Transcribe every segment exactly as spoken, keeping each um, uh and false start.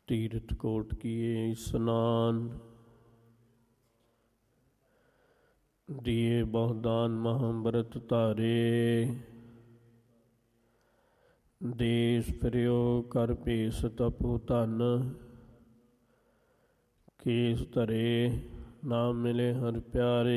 ਤੀਰਥ ਕੋਟ ਕੀਏ ਇਸਨਾਨ। ਦੀਏ ਬਹੁਦਾਨ ਮਹਾਂਬਰਤ ਧਾਰੇ। ਦੇਸ ਫਿਰਿਓ ਕਰ ਭੇਸ ਤਪੋ ਧਨ। ਕੇਸ ਧਰੇ ਨਾਮ ਮਿਲੇ ਹਰ ਪਿਆਰੇ।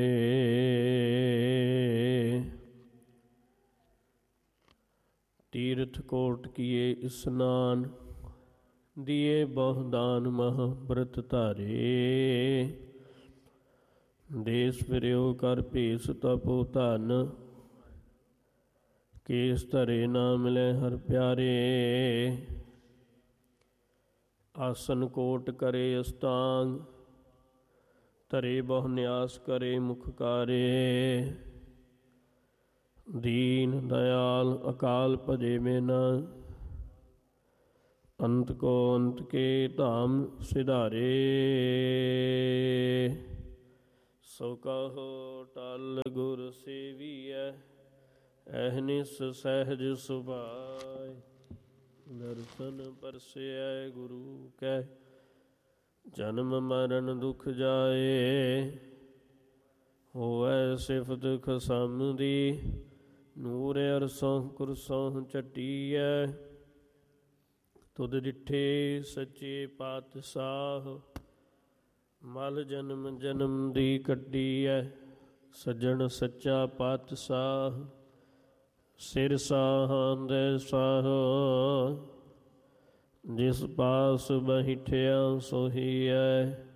ਤੀਰਥ ਕੋਟ ਕੀਏ ਇਸਨਾਨ। ਦੀਏ ਬਹੁਦਾਨ ਮਹਾਂਬਰਤ ਧਾਰੇ। ਦੇਸ ਫਿਰਿਓ ਕਰ ਭੇਸ ਤਪੋ ਧਨ। ਕੇਸ ਧਰੇ ਨਾਮ ਮਿਲੇ ਹਰ ਪਿਆਰੇ। ਆਸਨ ਕੋਟ ਕਰੇ ਅਸਟਾਂਗ। ਧਰੇ ਬਹੁ ਨਿਆਸ ਕਰੇ ਮੁਖ ਕਾਰੇ। ਦੀਨ ਦਇਆਲ ਅਕਾਲ ਭਜੇ ਬਿਨ। ਅੰਤ ਕੋ ਅੰਤ ਕੇ ਧਾਮ ਸਿਧਾਰੇ। ਸੋ ਕਹੋ ਟਲ ਗੁਰ ਸੇਵੀਐ। ਅਹਨਿਸ ਸਹਿਜ ਸੁਭਾਇ। ਦਰਸ਼ਨ ਪਰਸੈ ਗੁਰੂ ਕੈ। ਜਨਮ ਮਰਨ ਦੁਖ ਜਾਏ। ਹੋਵੈ ਸਿਫਤ ਖਸਮ ਦੀ। ਨੂਰ ਅਰਸੋਂ ਕੁਰਸੋਂ ਚੱਟੀਐ। ਤੁਧ ਡਿਠੇ ਸੱਚੇ ਪਾਤਸ਼ਾਹ। ਮਲ ਜਨਮ ਜਨਮ ਦੀ ਕੱਟੀਐ। ਸੱਜਣ ਸੱਚਾ ਪਾਤਸ਼ਾਹ। ਸਿਰ ਸਾਹਾਂਦੈ ਸਾਹ। ਜਿਸ ਪਾਸ ਬੈਠਿਆ ਸੋਹੀਐ।